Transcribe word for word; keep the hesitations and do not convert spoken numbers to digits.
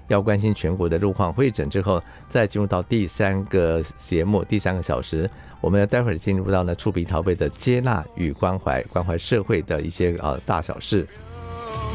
要关心全国的路况。会诊之后，再进入到第三个节目，第三个小时，我们待会儿进入到呢触鼻桃杯的接纳与关怀，关怀社会的一些呃大小事。